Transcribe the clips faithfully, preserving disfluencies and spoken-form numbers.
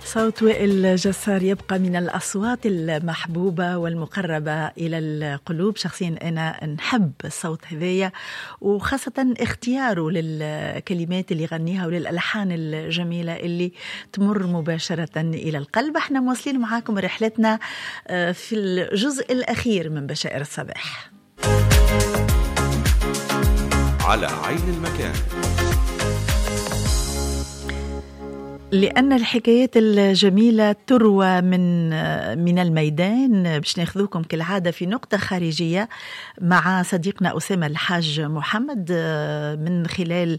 صوت وائل جسار يبقى من الأصوات المحبوبة والمقربة إلى القلوب. شخصيا أنا نحب الصوت هذايا، وخاصة اختياره للكلمات اللي غنيها وللألحان الجميلة اللي تمر مباشرة إلى القلب. احنا مواصلين معاكم رحلتنا في الجزء الأخير من بشائر الصباح على عين المكان، لأن الحكايات الجميلة تروى من من الميدان. باش ناخذوكم كالعادة في نقطة خارجية مع صديقنا أسامة الحاج محمد من خلال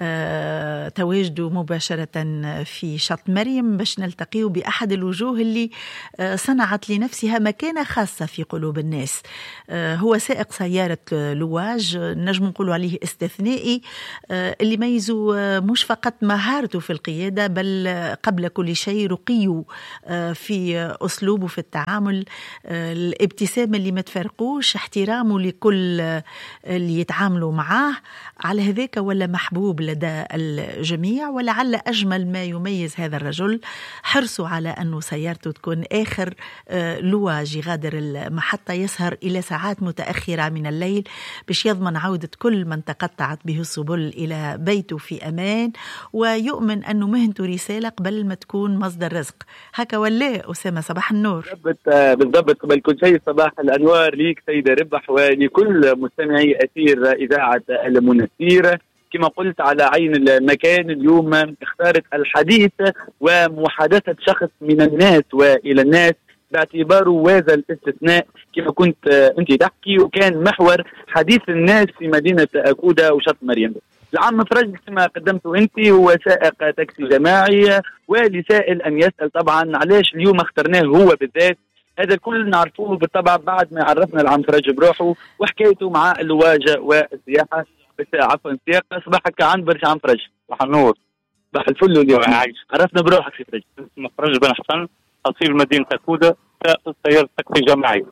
تواجده مباشرة في شط مريم، باش نلتقيه بأحد الوجوه اللي صنعت لنفسها مكانة خاصة في قلوب الناس. هو سائق سيارة لواج، نجم نقولوا عليه استثنائي، اللي ميزوا مش فقط مهارته في القيادة بل قبل كل شيء رقيه في أسلوبه في التعامل، الابتسامة اللي ما تفرقوش، احترامه لكل اللي يتعاملوا معاه. على هذاك ولا محبوب لدى الجميع، ولعل أجمل ما يميز هذا الرجل حرصه على أنه سيارته تكون آخر لواج يغادر المحطة، يسهر إلى ساعات متأخرة من الليل باش يضمن عودة كل من تقطعت به السبل إلى بيته في أمان، ويؤمن أنه مهنته رسالة قبل ما تكون مصدر رزق. هكا ولا أسامة؟ صباح النور. بالضبط، قبل كل شيء صباح الأنوار ليك سيدة ربح ولكل مستمعي أثير إذاعة المنسير. كما قلت على عين المكان، اليوم اختارت الحديث ومحادثة شخص من الناس وإلى الناس باعتباره هذا الاستثناء كما كنت أنت تحكي، وكان محور حديث الناس في مدينة أكودة وشط مريم. العم فرج كما قدمته أنت هو سائق تاكسي جماعي، ولسائل أن يسأل طبعا علاش اليوم اخترناه هو بالذات. هذا الكل نعرفوه بالطبع بعد ما عرفنا العم فرج بروحه وحكايته مع اللواجة والسياحة. بس عفوا السياق. صباحك عن برش عم فرج. صباح النور. صباح الفل اليوم. عرفنا بروحك سي فرج. اسمي فرج بن حسن، أصيل مدينة أكودة، سائق سيارة تاكسي جماعي.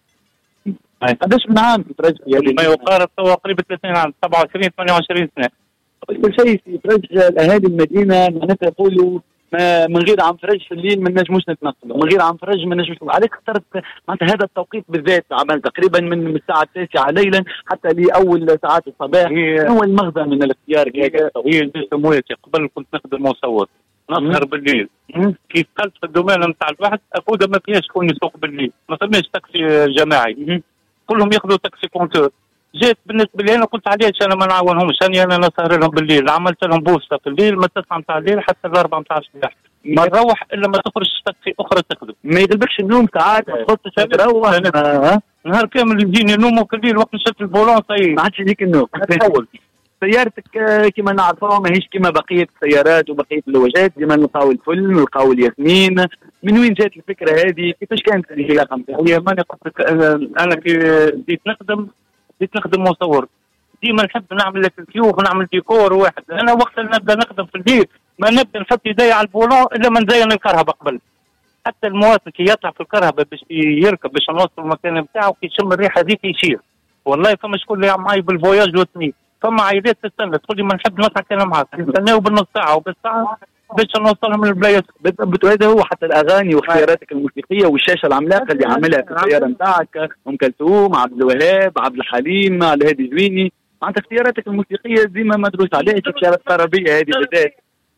قداش من عام فرج؟ يعني ما يقارب تقريبا ثلاثين عام، سبعة وعشرين ثمانية وعشرين سنة. كل شيء في فرج الأهالي المدينة معناتها يقولوا ما من غير عم فرج في الليل ما نجموش نتنقلوا، من غير عم فرج ما نجموش. عليك اخترت معناتها هذا التوقيت بالذات، عمل تقريبا من الساعة التاسعة ليلا حتى لأول ساعات الصباح. هو المغزى من الاختيار هذا؟ هي جيش مواتي. قبل كنت نخدم مصور نسهر بالليل، كيف دخلت في الدومين نتاع الواحد أكودة ما فيهاش كون يسوق بالليل، ما فماش تاكسي جماعي، كلهم ياخذوا تاكسي كونتور. جيت بالنسبه لي انا قلت علاش انا ما نعاونهمش، انا انا نسهر لهم بالليل، عملت لهم بوسطه في الليل من تسعة نتاع الليل حتى ل أربعة نتاع الصباح، ما نروح الا ما تخرج تاكسي اخرى تخدم. ما يغلبكش النوم ساعات ما تخصش تروح نهار كامل يجيني نوم، وكل ليل وقت نشد البولون صاير ما عادش يجيك النوم. تحول سيارتك كما نعرفوها ماهيش كما بقيه السيارات وبقيه اللوجات، ديما نلقاو الفل نلقاو الياسمين. من وين جات الفكره هذه؟ كيفاش كانت الانطلاقه نتاعها؟ هي ماني قلت لك انا كي بديت نخدم بديت نخدم مصور، ديما نحب نعمل لك الكيوف ونعمل ديكور واحد. انا وقت اللي نبدا نخدم في الليل ما نبدا نحط يدي على البولون الا ما نزين الكرهبه قبل. حتى المواطن كي يطلع في الكرهبه باش يركب باش نوصل المكان نتاعو كي يشم الريحه هذيك يشير. والله فما شكون اللي معاي بالفواياج وثني، فما عائلات تستنى تقول لي ما نحب نطلع كلام معاك، نستناو بالنص ساعه وبالساعه باش نوصلهم للبلايص. بالضبط، هذا هو حتى الاغاني واختياراتك الموسيقيه والشاشه العملاقه اللي عاملها في السياره نتاعك، ام كلثوم، عبد الوهاب، عبد الحليم، الهادي الزويني. معناتها اختياراتك الموسيقيه ديما مدروس عليها في الشارع الطربيه هذه بالذات.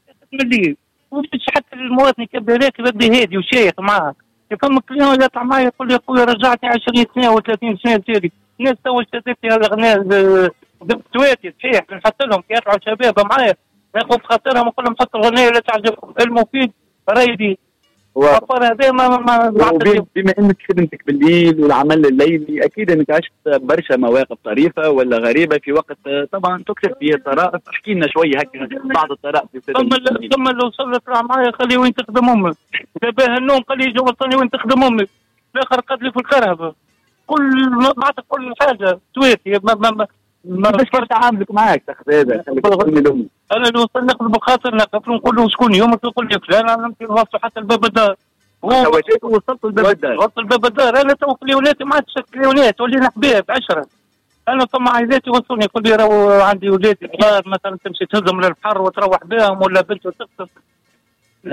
ملي وفيش حتى المواطن كبر راكب يبدا هادي وشايخ معاه. فما كليون يطلع معايا يقول لي خويا رجعتني عشرين سنه وثلاثين سنه تالي. الناس تو شدت لي هذا الغناء تواتي صحيح نحط لهم كي يطلعوا شباب معايا ناخذ خاطرهم ونقول لهم حطوا الغنايه اللي تعجبكم. المفيد رايدي وفر هذا ما ما بما انك خدمتك بالليل والعمل الليلي اكيد انك عشت برشا مواقف طريفه ولا غريبه في وقت طبعا تكتب فيه الطرائف. احكي لنا شويه هكا بعض الطرائف. ثم ثم لو وصلت معايا خلي وين تخدم امك، تباه النوم قال لي جوصلني وين تخدم امك، الاخر قد لي في الكرهبه. كل معناتها كل حاجه تواتي ما ما ما كيفاش تعاملك معاك تاخذ هذا؟ انا لو وصل ناخذ بخاطر نقف نقول له شكون يومك، يقول لي فلان، انا نمشي نوصل حتى الباب الدار. وصلت الباب الدار وصلت الباب الدار. انا تو كليوناتي ما عادش كليونات ولينا حباب عشرة. انا ثم عائلاتي وصلني يقول لي راهو عندي ولادي كبار مثلا تمشي تهزهم للبحر وتروح بهم ولا بنت وتقصف.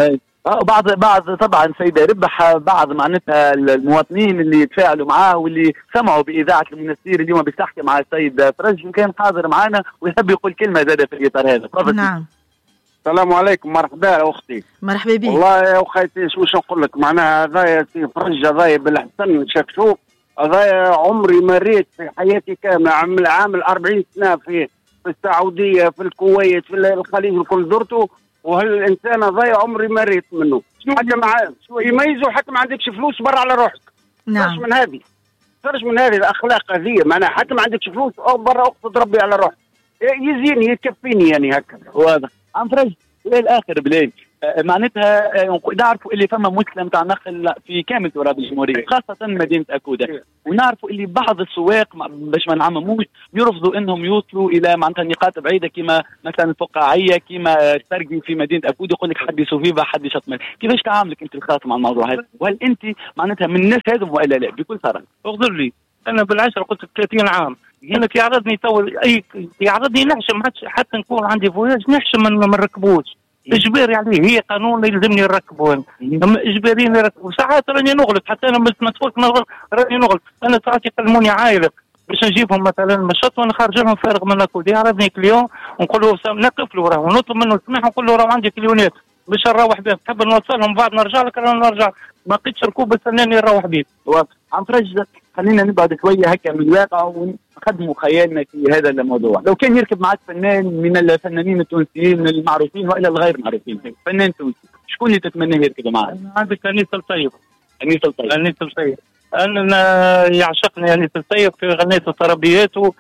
بعض بعض طبعا سيدة ربح، بعض معناتها المواطنين اللي يتفاعلوا معاه واللي سمعوا بإذاعة المنستير اليوم بتحكي مع السيد فرج كان حاضر معنا ويحب يقول كلمة زادة في الإطار هذا. نعم. السلام عليكم. مرحبا يا أختي. مرحبا بك. والله يا أخيتي شو نقول لك، معناها هذايا سي فرج هذايا بالحسن شكشوف، هذايا عمري مريت في حياتي كاملة، عام عامل أربعين سنة في في السعودية في الكويت في الخليج الكل زرته، وهالإنسان هذايا عمري مريت منه. حتى مع يميزوا حتى ما عندكش فلوس برا على روحك. نعم. فرش من هذه فرش من هذه الأخلاق هذه، معناها حتى ما عندكش فلوس أو برا أقصد ربي على روحك يزيني يكفيني يعني هكذا. واضح. عم فرج سؤال آخر بلاد معناتها نعرفوا اللي فما مسلم تاع نخل في كامل تراب الجمهوريه خاصه مدينه اكودا، ونعرفوا اللي بعض السواق باش ما نعمموش يرفضوا انهم يوصلوا الى معناتها نقاط بعيده كما مثلا الفقاعيه كما الترقي في مدينه اكودا، يقول لك حد سوفيفا حد شطمل. كيفاش تعاملك انت الخاص مع الموضوع هذا؟ وهل انت معناتها من الناس هذم والا لا؟ بكل صراحه. اغفر لي انا بالعشره قلت ثلاثين عام هناك يعرضني تو اي يعرضني نحشم حتى نكون عندي فواج نحشم ما نركبوش اجباري عليه، هي قانون يلزمني نركبه، اما اجباري نركب. وساعات راني نغلط حتى انا ما تفوت نغلط راني نغلط. انا ساعات يكلموني عائله باش نجيبهم مثلا مشط وانا خارج لهم فارغ من الكود، يعرضني كليون ونقول له نقف له راه ونطلب منه السماح ونقول له راه عندي كليونات باش نروح بهم، تحب نوصلهم بعد نرجع لك رانا نرجع، ما لقيتش ركوب استناني نروح بيه. عم فرج خلينا نبعد شويه هكا من الواقع ونخدموا خيالنا في هذا الموضوع. لو كان يركب معك فنان من الفنانين التونسيين المعروفين والا الغير معروفين، فنان تونسي، شكون اللي تتمنى يركب معك؟ عندك أنيس الطيب. أنيس الطيب. أنيس الطيب. أنا يعشقني أنيس الطيب في غنيته طربياته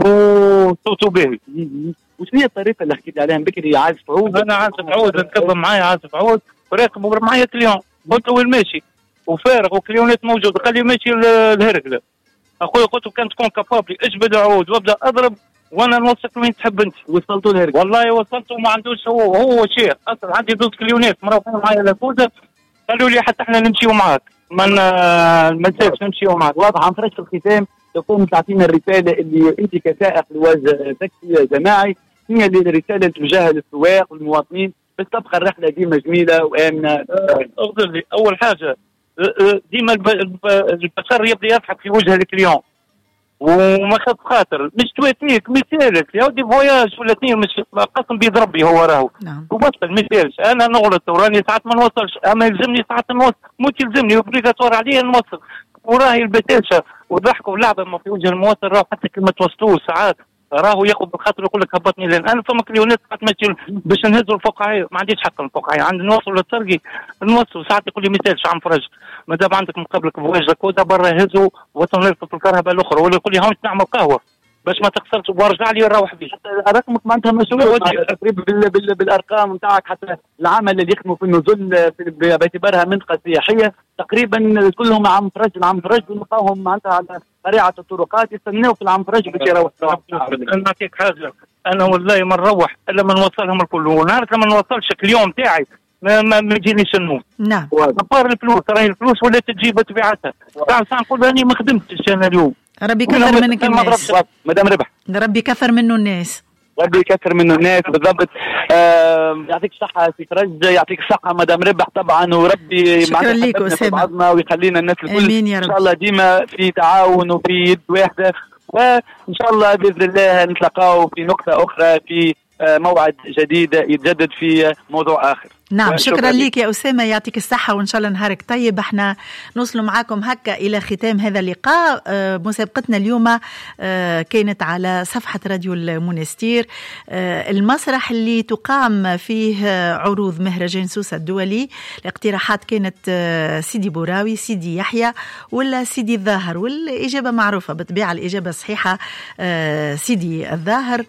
وصوته باهي. وشنو هي الطريقه اللي حكيت عليها بكري؟ عازف عود؟ انا عازف عود، ركب معايا عازف عود وراكب معايا كليون، قلت له وين ماشي وفارغ وكليونات موجود، قال لي ماشي الهرقله. اخويا قلت له كان تكون كابابلي اجبد العود وابدا اضرب وانا نوصلك وين تحب انت. وصلتوا الهرقله؟ والله وصلته وما عندوش هو هو شيخ اصلا، عندي دوز كليونات مروحين معايا لكوزه، قالوا لي حتى احنا نمشيو معاك ما ما نسيبش نمشيو معاك. واضح. عم فرش في الختام تقوم تعطينا الرساله اللي انت كسائق لواج تاكسي جماعي، هي الرساله اللي توجهها للسواق والمواطنين بس تبقى الرحله ديما جميله وامنه. افضل لي اول حاجه ديما البشر يبدا يضحك في وجه الكليون وما خاف خاطر مش تواتيك مثالك يا ودي فواياج ولا اثنين مش قسم بيد ربي هو راهو. نعم. وبطل مثالش انا نغلط وراني ساعات ما نوصلش، اما يلزمني ساعات نوصل مو يلزمني اوبليغاتوار عليا نوصل، وراهي البتالشه والضحك واللعبه ما في وجه المواطن راهو حتى كلمه توصلوه ساعات راهو ياخذ بالخاطر يقول لك هبطني لين انا فما كليونات ساعات ماشي باش نهزوا الفقاعيه ما عنديش حق الفقاعيه عندي نوصل للترقي نوصل ساعات يقول لي مثالش عم فرج ما دام عندك مقابلك فواج كودا برا هزوا وصلنا في الكهرباء الاخرى ولا يقول لي هاو نعمل قهوه باش ما تخسرش وارجع لي نروح بيه. رقمك معناتها مسؤول تقريبا بال بالارقام نتاعك حتى العمل اللي يخدموا في النزل باعتبارها منطقه سياحيه تقريبا كلهم عم فرج عم فرج نلقاهم معناتها على طريقه الطرقات يستناو في العم فرج باش يروحوا. نعطيك حاجه انا والله ما نروح الا ما نوصلهم الكل، ونعرف لما نوصلش اليوم تاعي ما ما يجينيش النوم. نعم. نطار الفلوس راهي الفلوس ولا تجيب تبعتها ساعه ساعه نقول راني ما خدمتش انا اليوم. ربي كثر منك الناس. مدام ربح. ربي كثر منه الناس. ربي يكثر منه الناس بالضبط. آه يعطيك الصحة سي فرج، يعطيك الصحة مدام ربح طبعا، وربي شكرا لك أسامة ويخلينا الناس الكل آمين يا رب. إن شاء الله ديما في تعاون وفي يد واحدة، وإن شاء الله بإذن الله نتلاقاو في نقطة أخرى في موعد جديد يتجدد في موضوع آخر. نعم شكرا لك يا أسامة، يعطيك الصحة وإن شاء الله نهارك طيب. احنا نوصل معاكم هكا إلى ختام هذا اللقاء. آه مسابقتنا اليوم آه كانت على صفحة راديو المنستير، آه المسرح اللي تقام فيه عروض مهرجان سوسة الدولي. الاقتراحات كانت آه سيدي بوراوي، سيدي يحيى ولا سيدي الظاهر، والإجابة معروفة بالطبيعة، الإجابة الصحيحة آه سيدي الظاهر.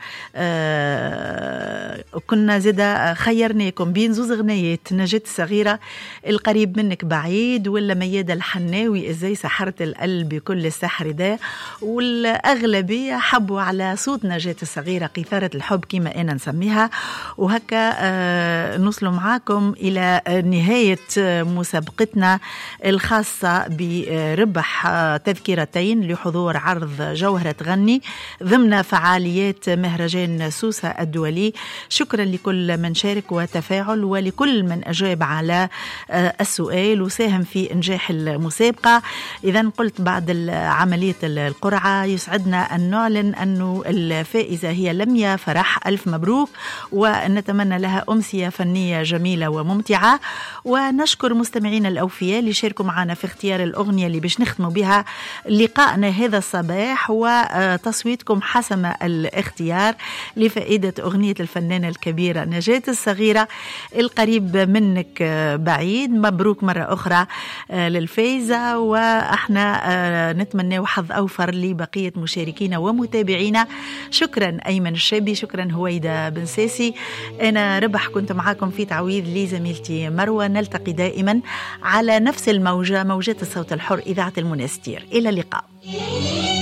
آه كنا زدا خيرناكم بين زوز غنيات، نجاة الصغيرة القريب منك بعيد، ولا ميادة الحناوي ازاي سحرت القلب بكل السحر ده، والأغلبية حبوا على صوت نجاة الصغيرة قيثارة الحب كما أنا نسميها. وهكا آه نوصل معاكم إلى نهاية مسابقتنا الخاصة بربح آه تذكرتين لحضور عرض جوهرة غني ضمن فعاليات مهرجان سوسة الدولي. شكرا لكل من شارك وتفاعل ولكل لكل من أجاب على السؤال وساهم في إنجاح المسابقة. إذا قلت بعد عملية القرعة يسعدنا أن نعلن أنه الفائزة هي لميا فرح، ألف مبروك، ونتمنى لها أمسية فنية جميلة وممتعة. ونشكر مستمعينا الأوفياء اللي شاركوا معنا في اختيار الأغنية اللي باش نختموا بها لقاءنا هذا الصباح، وتصويتكم حسم الاختيار لفائدة أغنية الفنانة الكبيرة نجاة الصغيرة، القريب منك بعيد. مبروك مرة أخرى للفائزة، وإحنا نتمنى حظ أوفر لبقية مشاركينا ومتابعينا. شكرا أيمن الشابي، شكرا هويدا بن ساسي. أنا ربح كنت معاكم في تعويض لزميلتي مروة. نلتقي دائما على نفس الموجة، موجات الصوت الحر، إذاعة المنستير. إلى اللقاء.